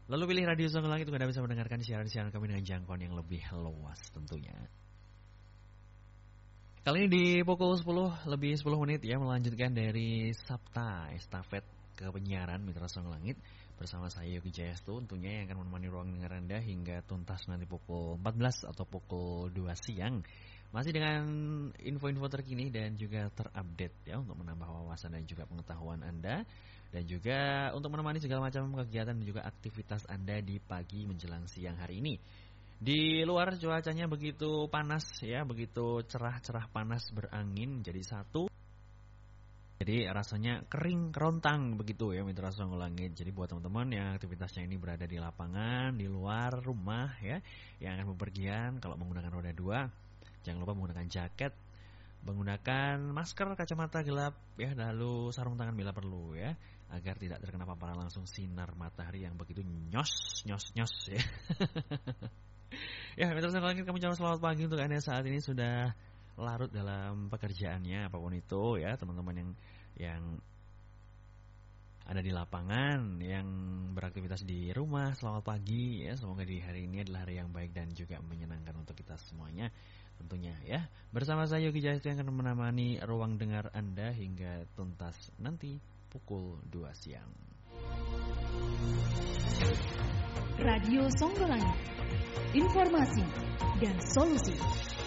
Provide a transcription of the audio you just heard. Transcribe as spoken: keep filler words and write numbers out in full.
Lalu pilih Radio Songo Langit untuk Anda bisa mendengarkan siaran-siaran kami dengan jangkauan yang lebih luas tentunya. Kali ini di pukul sepuluh lebih sepuluh menit ya, melanjutkan dari Sabta Estafet ke penyiaran Mitra Songo Langit bersama saya Yogi Jayastu, tentunya yang akan menemani ruang dengar Anda hingga tuntas nanti pukul empat belas atau pukul dua siang. Masih dengan info-info terkini dan juga terupdate ya, untuk menambah wawasan dan juga pengetahuan Anda, dan juga untuk menemani segala macam kegiatan dan juga aktivitas Anda di pagi menjelang siang hari ini. Di luar cuacanya begitu panas ya, begitu cerah-cerah panas berangin jadi satu. Jadi rasanya kering kerontang begitu ya Mitra Songo Langit. Jadi buat teman-teman yang aktivitasnya ini berada di lapangan, di luar rumah ya, yang akan bepergian, kalau menggunakan roda dua, jangan lupa menggunakan jaket, menggunakan masker, kacamata gelap ya, lalu sarung tangan bila perlu ya, agar tidak terkena paparan langsung sinar matahari yang begitu nyos nyos nyos ya. Ya, Mitra Songo Langit, kami ucapkan selamat pagi untuk Anda saat ini sudah larut dalam pekerjaannya apapun itu ya, teman-teman yang yang ada di lapangan, yang beraktivitas di rumah, selamat pagi ya. Semoga di hari ini adalah hari yang baik dan juga menyenangkan untuk kita semuanya tentunya ya. Bersama saya Yogi Jayastu yang akan menemani ruang dengar Anda hingga tuntas nanti pukul dua siang. Radio Songo Langit, informasi dan solusi.